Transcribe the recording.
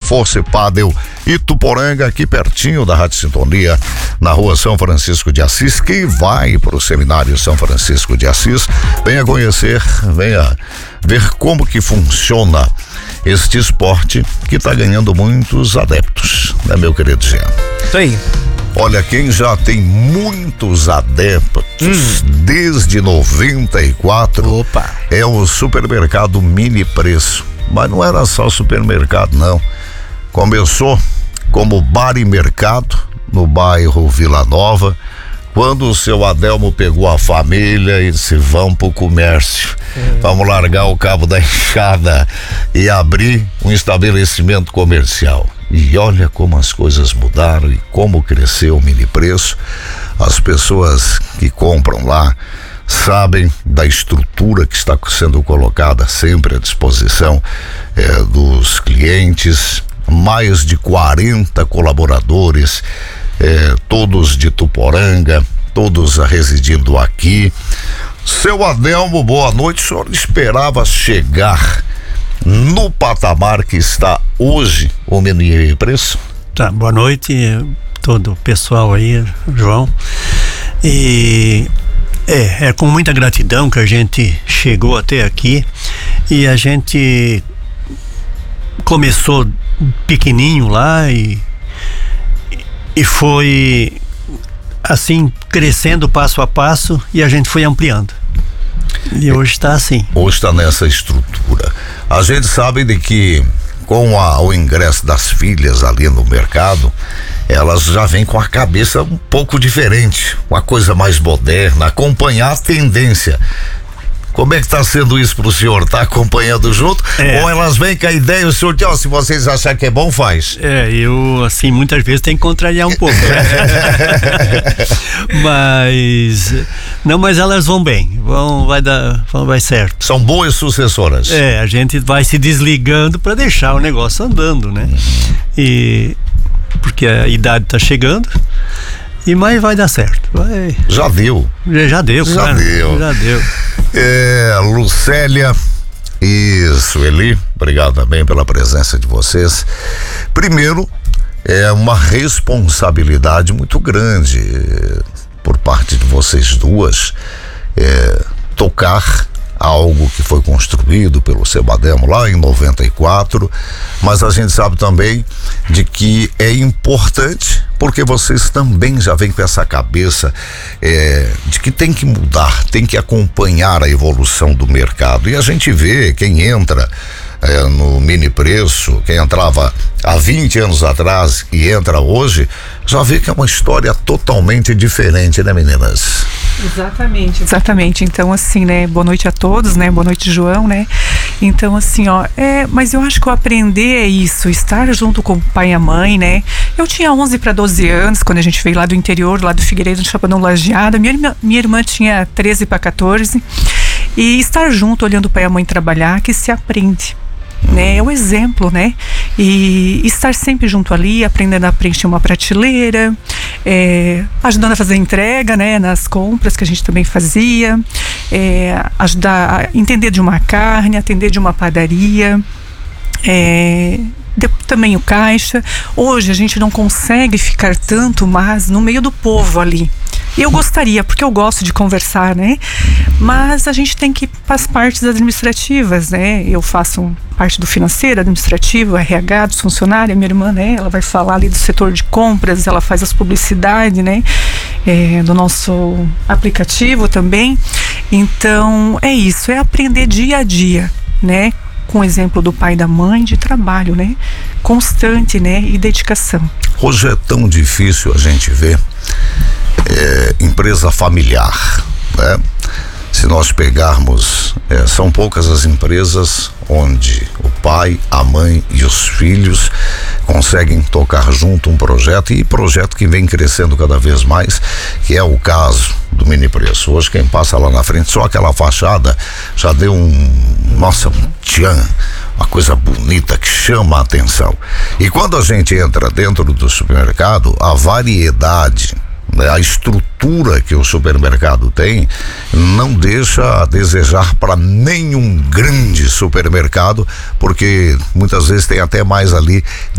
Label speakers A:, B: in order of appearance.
A: Força Pádel Ituporanga, aqui pertinho da Rádio Sintonia, na rua São Francisco de Assis. Quem vai para o Seminário São Francisco de Assis, venha conhecer, venha ver como que funciona este esporte que está ganhando muitos adeptos, né, meu querido Jean?
B: Isso aí.
A: Olha, quem já tem muitos adeptos desde 94 é o supermercado Mini Preço. Mas não era só supermercado, não. Começou como bar e mercado no bairro Vila Nova, quando o seu Adelmo pegou a família e disse: vamos pro comércio, vamos largar o cabo da enxada e abrir um estabelecimento comercial. E olha como as coisas mudaram e como cresceu o Mini Preço. As pessoas que compram lá sabem da estrutura que está sendo colocada sempre à disposição dos clientes. Mais de 40 colaboradores, todos de Ituporanga, todos residindo aqui. Seu Adelmo, boa noite. O senhor esperava chegar no patamar que está hoje o Mini Preço?
B: Tá, boa noite todo o pessoal aí, João. E é com muita gratidão que a gente chegou até aqui, e a gente começou pequenininho lá e foi assim crescendo passo a passo, e a gente foi ampliando. E hoje está assim. Hoje
A: está nessa estrutura. A gente sabe de que com o ingresso das filhas ali no mercado, elas já vêm com a cabeça um pouco diferente, uma coisa mais moderna, acompanhar a tendência. Como é que está sendo isso pro senhor? Tá acompanhando junto? Ou elas vêm com a ideia e o senhor diz: se vocês acharem que é bom, faz?
B: Eu, assim, muitas vezes tenho que contrariar um pouco, né? Mas elas vão bem, vai certo.
A: São boas sucessoras.
B: A gente vai se desligando para deixar o negócio andando, né? E porque a idade tá chegando. Mas vai dar certo.
A: Já deu.
B: Já deu.
A: Lucélia e Sueli, obrigado também pela presença de vocês. Primeiro, é uma responsabilidade muito grande por parte de vocês duas, tocar algo que foi construído pelo seu Adelmo lá em 94, mas a gente sabe também de que é importante, porque vocês também já vêm com essa cabeça de que tem que mudar, tem que acompanhar a evolução do mercado. E a gente vê quem entra no Mini Preço, quem entrava há 20 anos atrás e entra hoje, já vê que é uma história totalmente diferente, né, meninas?
C: Exatamente. Então, assim, né, boa noite a todos, né, boa noite, João, né. Então, assim, mas eu acho que o aprender é isso, estar junto com o pai e a mãe, né. Eu tinha 11 para 12 anos quando a gente veio lá do interior, lá do Figueiredo, de Chapadão Lajeado. Minha irmã tinha 13 para 14, e estar junto, olhando o pai e a mãe trabalhar, que se aprende, né, é o exemplo, né, e estar sempre junto ali, aprendendo a preencher uma prateleira, ajudando a fazer entrega, né, nas compras que a gente também fazia, ajudar a entender de uma carne, atender de uma padaria, também o caixa. Hoje a gente não consegue ficar tanto mais no meio do povo ali. Eu gostaria, porque eu gosto de conversar, né? Mas a gente tem que fazer partes administrativas, né? Eu faço parte do financeiro, administrativo, RH, dos funcionários. A minha irmã, né? Ela vai falar ali do setor de compras, ela faz as publicidades, né? Do nosso aplicativo também. Então, é isso, é aprender dia a dia, né? Com o exemplo do pai e da mãe, de trabalho, né? Constante, né? E dedicação.
A: Hoje é tão difícil a gente ver empresa familiar, né? Se nós pegarmos, são poucas as empresas onde o pai, a mãe e os filhos conseguem tocar junto um projeto, e projeto que vem crescendo cada vez mais, que é o caso do Mini Preço. Hoje quem passa lá na frente, só aquela fachada já deu um tchan, uma coisa bonita que chama a atenção. E quando a gente entra dentro do supermercado, a variedade, a estrutura que o supermercado tem não deixa a desejar para nenhum grande supermercado, porque muitas vezes tem até mais ali